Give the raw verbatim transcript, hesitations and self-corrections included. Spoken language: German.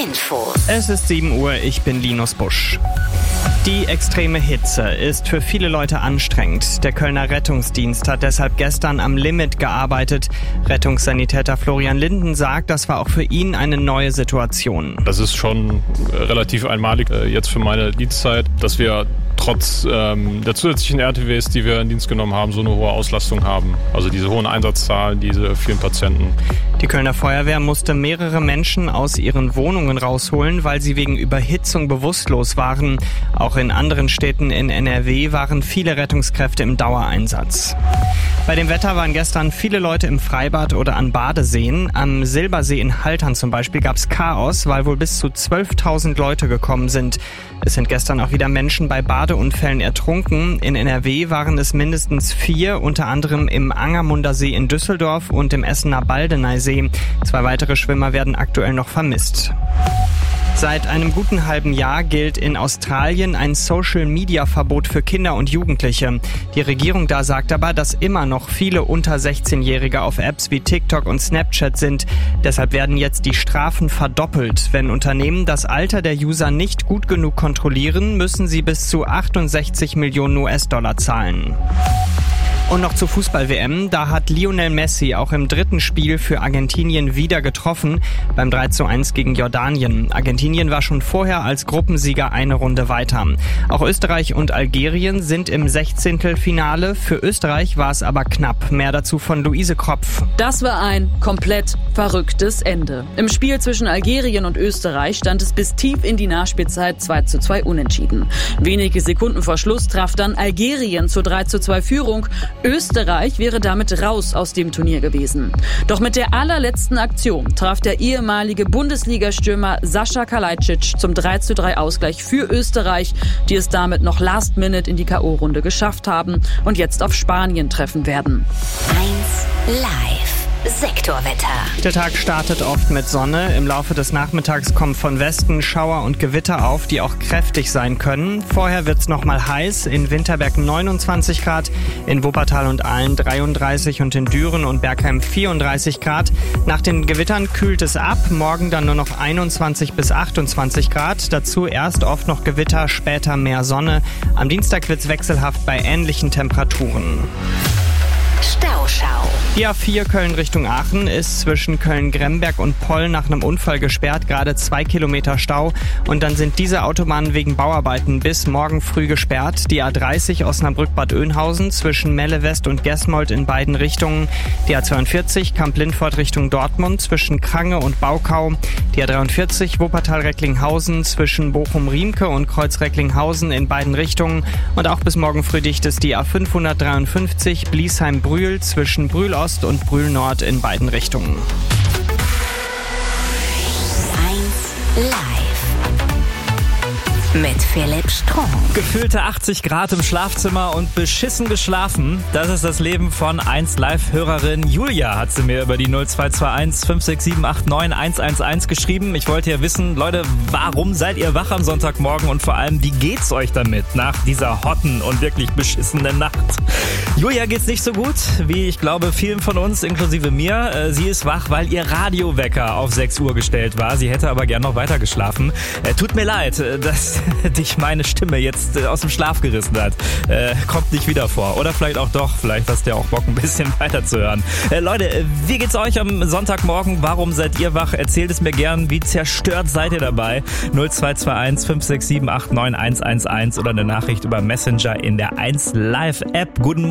Infos. Es ist sieben Uhr, ich bin Linus Busch. Die extreme Hitze ist für viele Leute anstrengend. Der Kölner Rettungsdienst hat deshalb gestern am Limit gearbeitet. Rettungssanitäter Florian Linden sagt, das war auch für ihn eine neue Situation. Das ist schon relativ einmalig äh, jetzt für meine Dienstzeit, dass wir trotz ähm, der zusätzlichen R T Ws, die wir in Dienst genommen haben, so eine hohe Auslastung haben. Also diese hohen Einsatzzahlen, diese vielen Patienten. Die Kölner Feuerwehr musste mehrere Menschen aus ihren Wohnungen rausholen, weil sie wegen Überhitzung bewusstlos waren. Auch in anderen Städten in N R W waren viele Rettungskräfte im Dauereinsatz. Bei dem Wetter waren gestern viele Leute im Freibad oder an Badeseen. Am Silbersee in Haltern zum Beispiel gab es Chaos, weil wohl bis zu zwölftausend Leute gekommen sind. Es sind gestern auch wieder Menschen bei Badeunfällen ertrunken. In N R W waren es mindestens vier, unter anderem im Angermunder See in Düsseldorf und im Essener Baldeneysee. Zwei weitere Schwimmer werden aktuell noch vermisst. Seit einem guten halben Jahr gilt in Australien ein Social-Media-Verbot für Kinder und Jugendliche. Die Regierung da sagt aber, dass immer noch viele unter sechzehnjährige auf Apps wie TikTok und Snapchat sind. Deshalb werden jetzt die Strafen verdoppelt. Wenn Unternehmen das Alter der User nicht gut genug kontrollieren, müssen sie bis zu achtundsechzig Millionen U S-Dollar zahlen. Und noch zur Fußball-W M. Da hat Lionel Messi auch im dritten Spiel für Argentinien wieder getroffen, beim drei zu eins gegen Jordanien. Argentinien war schon vorher als Gruppensieger eine Runde weiter. Auch Österreich und Algerien sind im Sechzehntelfinale. Für Österreich war es aber knapp. Mehr dazu von Luise Kropf. Das war ein komplett verrücktes Ende. Im Spiel zwischen Algerien und Österreich stand es bis tief in die Nachspielzeit zwei zu zwei unentschieden. Wenige Sekunden vor Schluss traf dann Algerien zur drei zu zwei Führung. Österreich wäre damit raus aus dem Turnier gewesen. Doch mit der allerletzten Aktion traf der ehemalige Bundesliga-Stürmer Sascha Kalajdzic zum drei zu drei Ausgleich für Österreich, die es damit noch last minute in die K O-Runde geschafft haben und jetzt auf Spanien treffen werden. eins live. Sektorwetter. Der Tag startet oft mit Sonne. Im Laufe des Nachmittags kommen von Westen Schauer und Gewitter auf, die auch kräftig sein können. Vorher wird's noch mal heiß. In Winterberg neunundzwanzig Grad, in Wuppertal und Aalen dreiunddreißig und in Düren und Bergheim vierunddreißig Grad. Nach den Gewittern kühlt es ab. Morgen dann nur noch einundzwanzig bis achtundzwanzig Grad. Dazu erst oft noch Gewitter, später mehr Sonne. Am Dienstag wird's wechselhaft bei ähnlichen Temperaturen. Stauschau. Die A vier Köln Richtung Aachen ist zwischen Köln-Gremberg und Poll nach einem Unfall gesperrt, gerade zwei Kilometer Stau. Und dann sind diese Autobahnen wegen Bauarbeiten bis morgen früh gesperrt. Die A dreißig Osnabrück-Bad Oeynhausen zwischen Melle West und Gesmold in beiden Richtungen. Die A zweiundvierzig Kamp-Lindfort Richtung Dortmund zwischen Krange und Baukau. Die A dreiundvierzig Wuppertal-Recklinghausen zwischen Bochum-Riemke und Kreuz-Recklinghausen in beiden Richtungen. Und auch bis morgen früh dicht ist die A fünfhundertdreiundfünfzig Bliesheim-Brühl zwischen Brühl Ost und Brühl Nord in beiden Richtungen. eins live. Mit Philipp Strunk. Gefühlte achtzig Grad im Schlafzimmer und beschissen geschlafen. Das ist das Leben von eins Live-Hörerin Julia, hat sie mir über die null zwei zwei eins fünf sechs sieben acht neun eins eins eins geschrieben. Ich wollte ja wissen, Leute, warum seid ihr wach am Sonntagmorgen und vor allem, wie geht's euch damit nach dieser hotten und wirklich beschissenen Nacht? Julia geht's nicht so gut, wie ich glaube vielen von uns, inklusive mir. Sie ist wach, weil ihr Radiowecker auf sechs Uhr gestellt war. Sie hätte aber gern noch weiter geschlafen. Tut mir leid, dass dich meine Stimme jetzt äh, aus dem Schlaf gerissen hat. Äh, kommt nicht wieder vor. Oder vielleicht auch doch. Vielleicht hast du ja auch Bock, ein bisschen weiterzuhören. Äh, Leute, wie geht's euch am Sonntagmorgen? Warum seid ihr wach? Erzählt es mir gern. Wie zerstört seid ihr dabei? null zwei zwei eins fünf sechs sieben acht neun eins eins eins oder eine Nachricht über Messenger in der eins Live App. Guten Morgen.